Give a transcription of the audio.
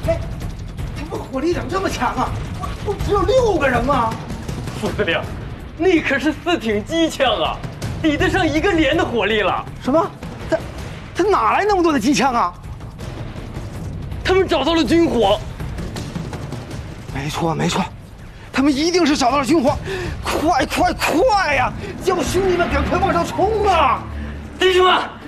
哎，他们火力怎么这么强啊？我只有6个人啊！ 副司令，那可是4挺机枪啊，抵得上1个连的火力了。 什么？他哪来那么多的机枪啊？ 他们找到了军火。 没错没错，他们一定是找到了军火！快呀！叫兄弟们赶快往上冲啊！ 弟兄们！